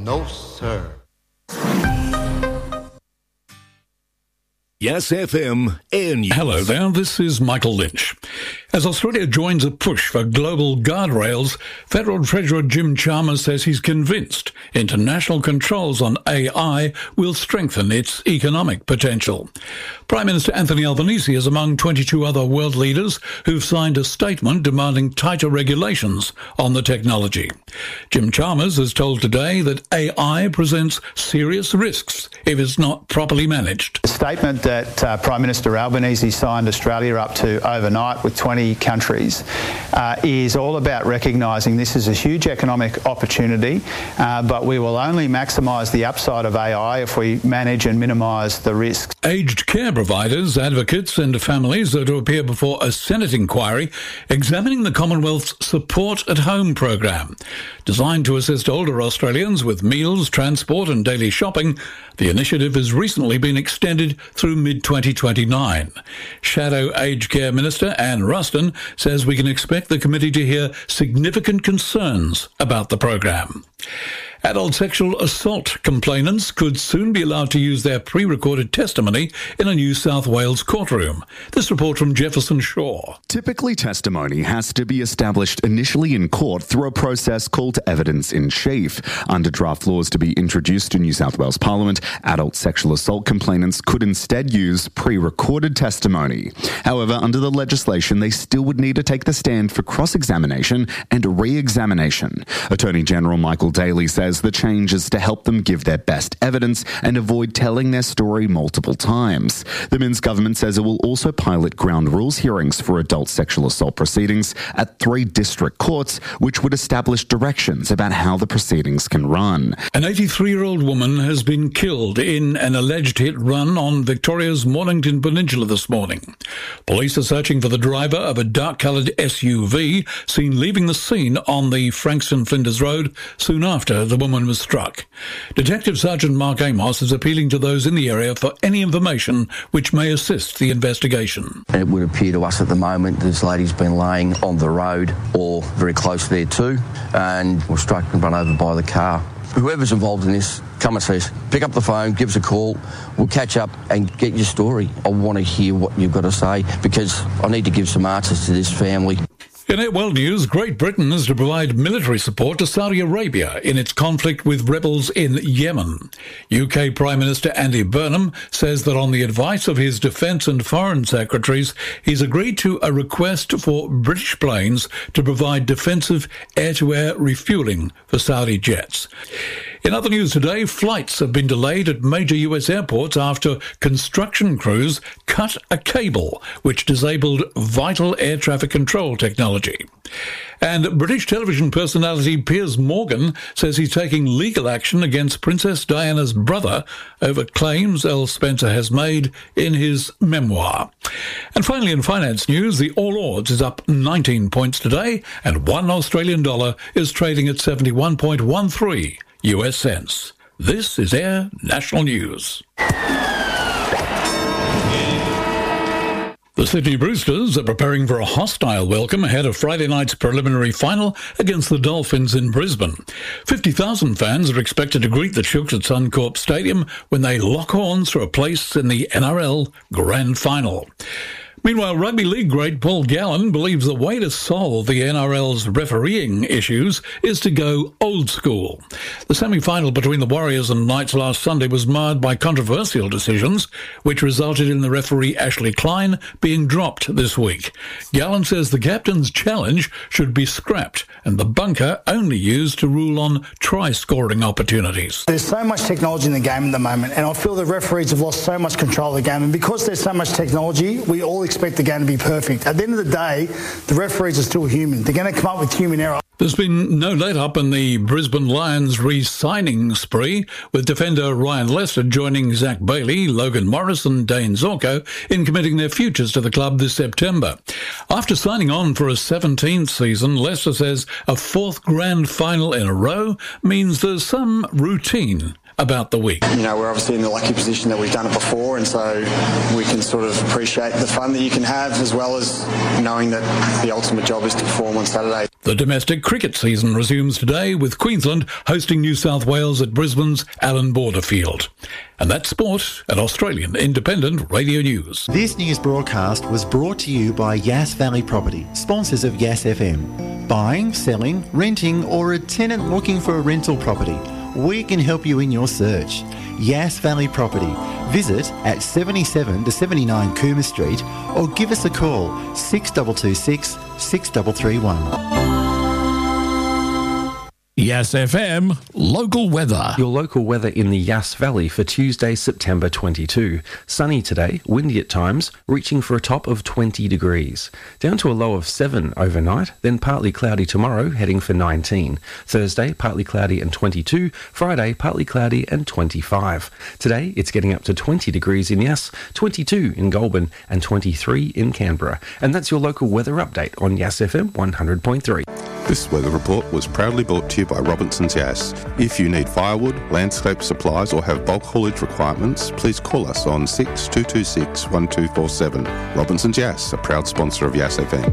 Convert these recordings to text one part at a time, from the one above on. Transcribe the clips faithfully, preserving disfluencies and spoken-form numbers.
No, sir. Yes F M Air News. Hello there, this is Michael Lynch. As Australia joins a push for global guardrails, Federal Treasurer Jim Chalmers says he's convinced international controls on A I will strengthen its economic potential. Prime Minister Anthony Albanese is among twenty-two other world leaders who've signed a statement demanding tighter regulations on the technology. Jim Chalmers has told Today that A I presents serious risks if it's not properly managed. The statement that uh, Prime Minister Albanese signed Australia up to overnight with twenty countries uh, is all about recognising this is a huge economic opportunity, uh, but we will only maximise the upside of A I if we manage and minimise the risks. Aged care providers, advocates and families are to appear before a Senate inquiry examining the Commonwealth's Support at Home program. Designed to assist older Australians with meals, transport and daily shopping, the initiative has recently been extended through mid twenty twenty-nine. Shadow Aged Care Minister Anne Ruston says we can expect the committee to hear significant concerns about the program. Adult sexual assault complainants could soon be allowed to use their pre-recorded testimony in a New South Wales courtroom. This report from Jefferson Shaw. Typically, testimony has to be established initially in court through a process called evidence in chief. Under draft laws to be introduced to New South Wales Parliament, adult sexual assault complainants could instead use pre-recorded testimony. However, under the legislation, they still would need to take the stand for cross-examination and re-examination. Attorney General Michael Daly says the change is to help them give their best evidence and avoid telling their story multiple times. The Minns government says it will also pilot ground rules hearings for adult sexual assault proceedings at three district courts, which would establish directions about how the proceedings can run. An eighty-three-year-old woman has been killed in an alleged hit run on Victoria's Mornington Peninsula this morning. Police are searching for the driver of a dark-coloured S U V seen leaving the scene on the Frankston Flinders Road soon after the woman was struck. Detective Sergeant Mark Amos is appealing to those in the area for any information which may assist the investigation. It would appear to us at the moment this lady's been laying on the road or very close there too, and was struck and run over by the car. Whoever's involved in this, come and see us. Pick up the phone, give us a call. We'll catch up and get your story. I want to hear what you've got to say because I need to give some answers to this family. In Air World News, Great Britain is to provide military support to Saudi Arabia in its conflict with rebels in Yemen. U K Prime Minister Andy Burnham says that on the advice of his defence and foreign secretaries, he's agreed to a request for British planes to provide defensive air-to-air refuelling for Saudi jets. In other news today, flights have been delayed at major U S airports after construction crews cut a cable which disabled vital air traffic control technology. And British television personality Piers Morgan says he's taking legal action against Princess Diana's brother over claims Elle Spencer has made in his memoir. And finally, in finance news, the All Ords is up nineteen points today, and one Australian dollar is trading at seventy-one point one three U S cents. This is Air National News. The Sydney Roosters are preparing for a hostile welcome ahead of Friday night's preliminary final against the Dolphins in Brisbane. fifty thousand fans are expected to greet the Chooks at Suncorp Stadium when they lock horns for a place in the N R L Grand Final. Meanwhile, rugby league great Paul Gallen believes the way to solve the N R L's refereeing issues is to go old school. The semi-final between the Warriors and Knights last Sunday was marred by controversial decisions, which resulted in the referee Ashley Klein being dropped this week. Gallen says the captain's challenge should be scrapped and the bunker only used to rule on try-scoring opportunities. There's so much technology in the game at the moment, and I feel the referees have lost so much control of the game, and because there's so much technology, we all expect the game to be perfect. At the end of the day, the referees are still human. They're going to come up with human error. There's been no let-up in the Brisbane Lions re-signing spree, with defender Ryan Lester joining Zach Bailey, Logan Morris and Dane Zorko in committing their futures to the club this September. After signing on for a seventeenth season, Lester says a fourth grand final in a row means there's some routine about the week. You know, we're obviously in the lucky position that we've done it before, and so we can sort of appreciate the fun that you can have, as well as knowing that the ultimate job is to perform on Saturday. The domestic cricket season resumes today, with Queensland hosting New South Wales at Brisbane's Allan Border Field. And that's sport at Australian Independent Radio News. This news broadcast was brought to you by Yass Valley Property, sponsors of Yass F M. Buying, selling, renting, or a tenant looking for a rental property, we can help you in your search. Yass Valley Property. Visit at seventy-seven to seventy-nine Coomer Street or give us a call six two two six, six three three one. Yass F M local weather. Your local weather in the Yass Valley for Tuesday, September twenty-second. Sunny today, windy at times, reaching for a top of twenty degrees. Down to a low of seven overnight, then partly cloudy tomorrow, heading for nineteen. Thursday, partly cloudy and twenty-two. Friday, partly cloudy and twenty-five. Today, it's getting up to twenty degrees in Yass, twenty-two in Goulburn and twenty-three in Canberra. And that's your local weather update on Yass F M one hundred point three. This weather report was proudly brought to you by Robinson's Yass. If you need firewood, landscape supplies or have bulk haulage requirements, please call us on six two two six, one two four seven. Robinson's Yass, a proud sponsor of Yass F M.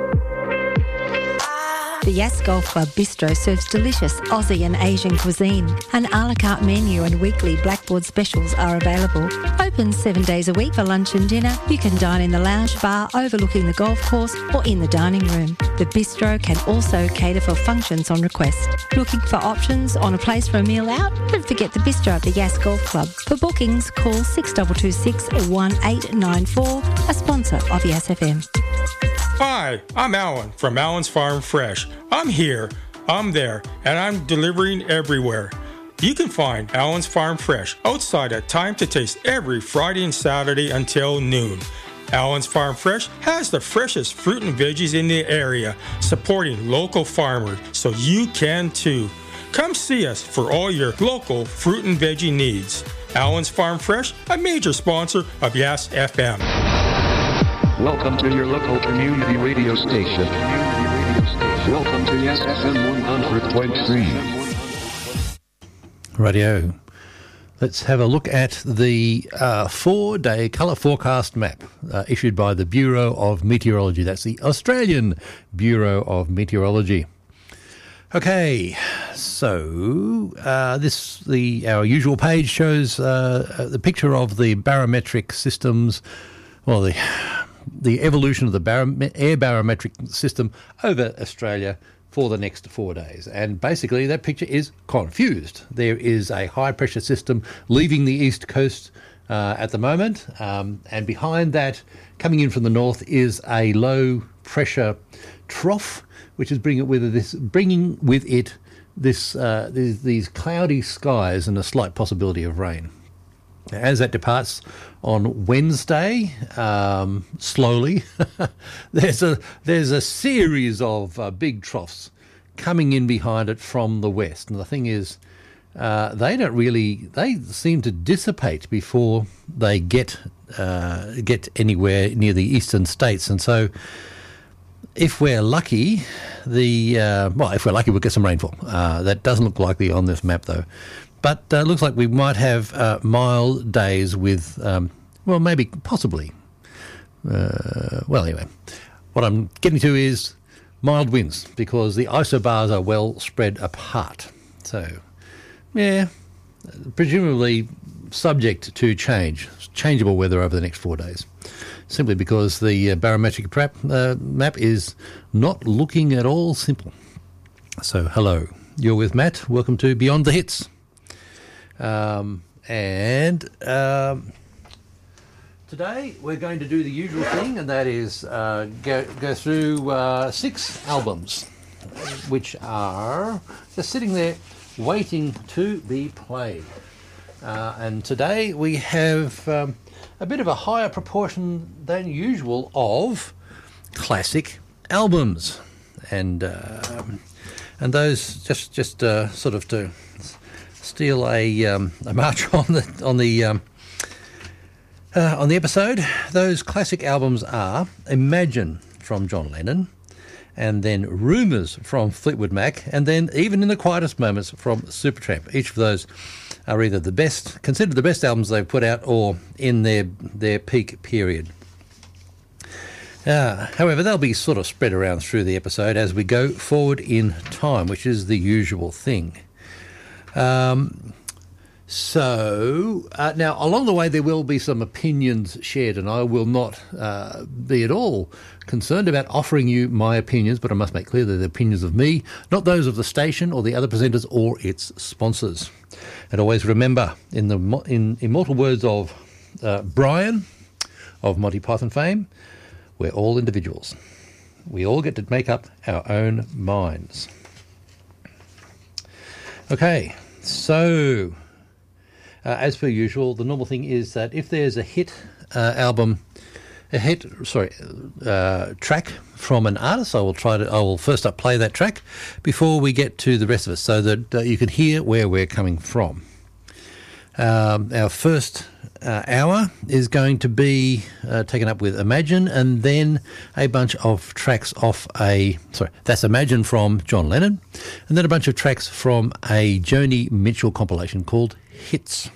The Yass Golf Club Bistro serves delicious Aussie and Asian cuisine. An a la carte menu and weekly blackboard specials are available. Open seven days a week for lunch and dinner. You can dine in the lounge bar overlooking the golf course or in the dining room. The bistro can also cater for functions on request. Looking for options on a place for a meal out? Don't forget the bistro at the Yass Golf Club. For bookings, call six two two six, one eight nine four, a sponsor of Yass F M. Hi, I'm Alan from Alan's Farm Fresh. I'm here, I'm there, and I'm delivering everywhere. You can find Alan's Farm Fresh outside at Time to Taste every Friday and Saturday until noon. Alan's Farm Fresh has the freshest fruit and veggies in the area, supporting local farmers, so you can too. Come see us for all your local fruit and veggie needs. Alan's Farm Fresh, a major sponsor of Yass F M. Welcome to your local community radio station. Welcome to Yass F M one hundred point three. Radio. Let's have a look at the uh, four-day colour forecast map uh, issued by the Bureau of Meteorology. That's the Australian Bureau of Meteorology. Okay, so uh, this the our usual page shows uh, the picture of the barometric systems, well, the the evolution of the barom- air barometric system over Australia for the next four days. And basically that picture is confused. There is a high-pressure system leaving the east coast uh, at the moment, um, and behind that, coming in from the north, is a low-pressure trough, which is bringing with it this, bringing with it this uh, these, these cloudy skies and a slight possibility of rain. As that departs on Wednesday, um, slowly, there's a there's a series of uh, big troughs coming in behind it from the west. And the thing is, uh, they don't really they seem to dissipate before they get uh, get anywhere near the eastern states. And so, if we're lucky, the uh, well, if we're lucky, we'll get some rainfall. Uh, that doesn't look likely on this map, though. But it uh, looks like we might have uh, mild days with, um, well, maybe, possibly. Uh, well, anyway, what I'm getting to is mild winds, because the isobars are well spread apart. So, yeah, presumably subject to change, changeable weather over the next four days, simply because the uh, barometric prap, uh, map is not looking at all simple. So, hello, you're with Matt. Welcome to Beyond the Hits. Um, and um, today we're going to do the usual thing, and that is uh, go, go through uh, six albums, which are just sitting there waiting to be played. Uh, and today we have um, a bit of a higher proportion than usual of classic albums, and uh, and those just just uh, sort of to steal a um, a march on the on the um, uh, on the episode. Those classic albums are Imagine from John Lennon, and then Rumours from Fleetwood Mac, and then Even in the Quietest Moments from Supertramp. Each of those are either the best, considered the best albums they've put out, or in their their peak period. Uh, however, they'll be sort of spread around through the episode as we go forward in time, which is the usual thing. Um, so, uh, now, along the way, there will be some opinions shared, and I will not uh, be at all concerned about offering you my opinions, but I must make clear they're the opinions of me, not those of the station or the other presenters or its sponsors. And always remember, in the in immortal words of uh, Brian of Monty Python fame, we're all individuals. We all get to make up our own minds. Okay, so uh, as per usual, the normal thing is that if there's a hit uh, album, a hit, sorry, uh, track from an artist, I will try to. I will first up play that track before we get to the rest of it, so that uh, you can hear where we're coming from. Um, our first uh, hour is going to be uh, taken up with Imagine, and then a bunch of tracks off a, sorry, that's Imagine from John Lennon, and then a bunch of tracks from a Joni Mitchell compilation called Hits.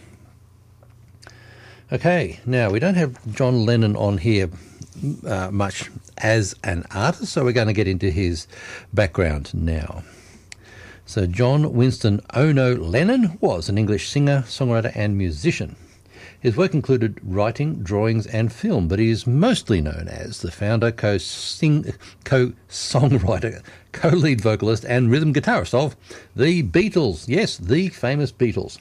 Okay, now we don't have John Lennon on here uh, much as an artist, so we're going to get into his background now. So John Winston Ono Lennon was an English singer, songwriter and musician. His work included writing, drawings and film, but he is mostly known as the founder, co-sing, co-songwriter, co-lead vocalist and rhythm guitarist of the Beatles. Yes, the famous Beatles.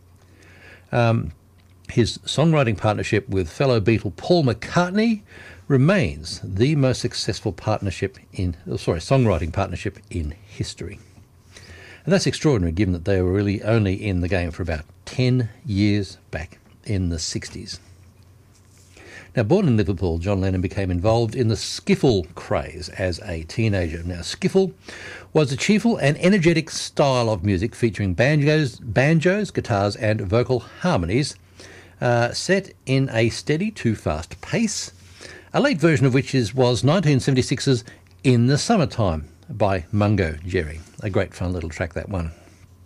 Um, his songwriting partnership with fellow Beatle Paul McCartney remains the most successful partnership in, oh, sorry, songwriting partnership in history. And that's extraordinary, given that they were really only in the game for about ten years back in the sixties. Now, born in Liverpool, John Lennon became involved in the skiffle craze as a teenager. Now, skiffle was a cheerful and energetic style of music featuring banjos, banjos guitars and vocal harmonies, uh, set in a steady to fast pace, a late version of which is, was nineteen seventy-six's In the Summertime by Mungo Jerry. A great fun little track, that one.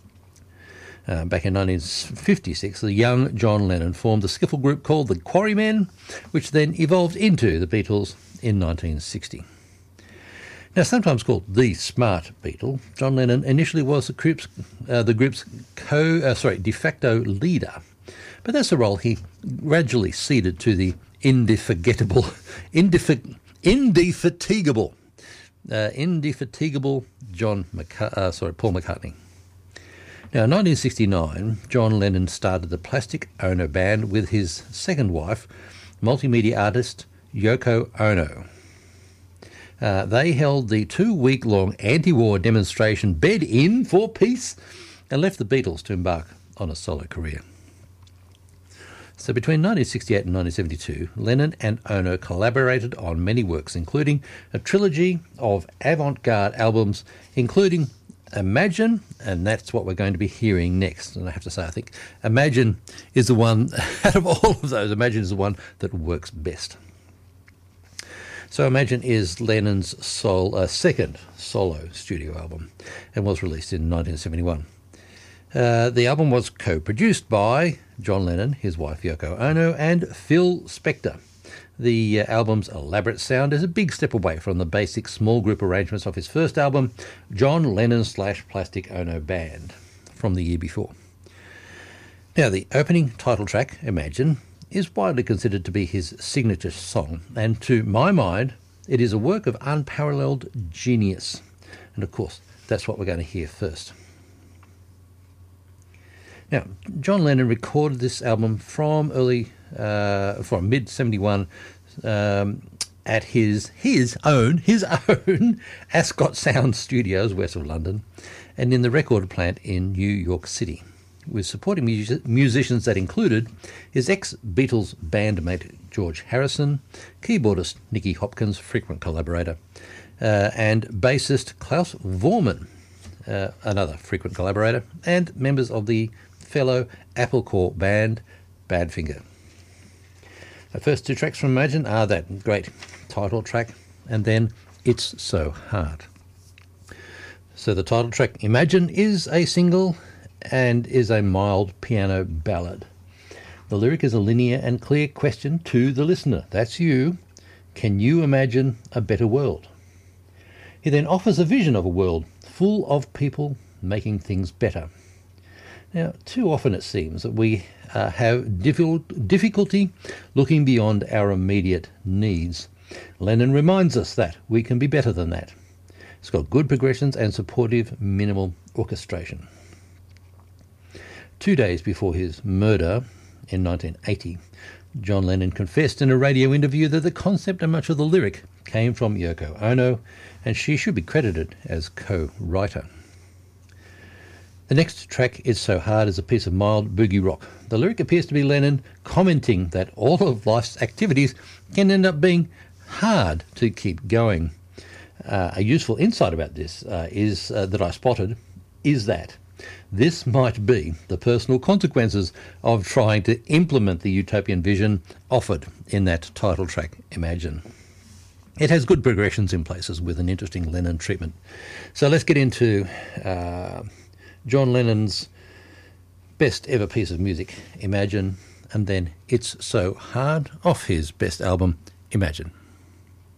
Uh, back in nineteen fifty-six, the young John Lennon formed a skiffle group called the Quarrymen, which then evolved into the Beatles in nineteen sixty. Now, sometimes called the Smart Beatle, John Lennon initially was the group's, uh, the group's co, uh, sorry, de facto leader, but that's a role he gradually ceded to the indefatigable, indef- indefatigable, uh, indefatigable John McCart- uh, sorry, Paul McCartney. Now, in nineteen sixty-nine, John Lennon started the Plastic Ono Band with his second wife, multimedia artist Yoko Ono. Uh, they held the two-week-long anti-war demonstration Bed In for Peace and left the Beatles to embark on a solo career. So between nineteen sixty-eight and nineteen seventy-two, Lennon and Ono collaborated on many works, including a trilogy of avant-garde albums, including Imagine, and that's what we're going to be hearing next. And I have to say, I think Imagine is the one, out of all of those, Imagine is the one that works best. So Imagine is Lennon's soul, uh, second solo studio album and was released in nineteen seventy-one. Uh, the album was co-produced by John Lennon, his wife Yoko Ono, and Phil Spector. The uh, album's elaborate sound is a big step away from the basic small group arrangements of his first album, John Lennon slash Plastic Ono Band, from the year before. Now, the opening title track, Imagine, is widely considered to be his signature song, and to my mind, it is a work of unparalleled genius. And of course, that's what we're going to hear first. Now, John Lennon recorded this album from early, uh, from mid seventy-one, um, at his his own his own Ascot Sound Studios west of London, and in the record plant in New York City, with supporting music- musicians that included his ex-Beatles bandmate George Harrison, keyboardist Nicky Hopkins, frequent collaborator, uh, and bassist Klaus Voormann, uh, another frequent collaborator, and members of the fellow Apple Corps band Badfinger. The first two tracks from Imagine are that great title track and then It's So Hard. So the title track Imagine is a single and is a mild piano ballad. The lyric is a linear and clear question to the listener. That's you. Can you imagine a better world? He then offers a vision of a world full of people making things better. Now, too often it seems that we uh, have difficult, difficulty looking beyond our immediate needs. Lennon reminds us that we can be better than that. It's got good progressions and supportive minimal orchestration. Two days before his murder in nineteen eighty, John Lennon confessed in a radio interview that the concept and much of the lyric came from Yoko Ono, and she should be credited as co-writer. The next track is So Hard as a piece of mild boogie rock. The lyric appears to be Lennon commenting that all of life's activities can end up being hard to keep going. Uh, a useful insight about this uh, is uh, that I spotted is that this might be the personal consequences of trying to implement the utopian vision offered in that title track, Imagine. It has good progressions in places with an interesting Lennon treatment. So let's get into uh, John Lennon's best ever piece of music, Imagine, and then It's So Hard off his best album, Imagine.